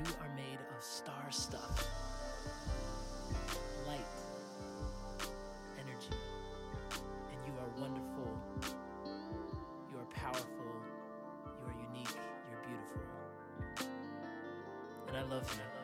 You are made of star stuff, light, energy, and you are wonderful. You are powerful. You are unique. You're beautiful. And I love you.